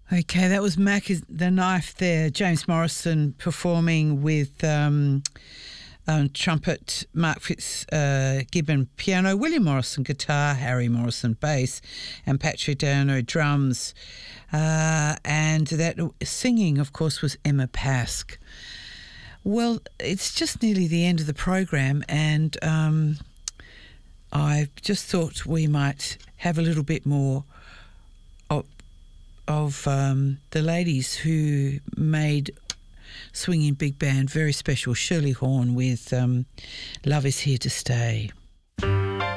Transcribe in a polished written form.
Okay, that was Mac is the Knife there. James Morrison performing with trumpet, Mark Fitzgibbon piano, William Morrison guitar, Harry Morrison bass, and Patrick Dano drums. And that singing, of course, was Emma Pask. Well, it's just nearly the end of the program, and I just thought we might have a little bit more of the ladies who made Swinging Big Band very special. Shirley Horn with Love Is Here to Stay.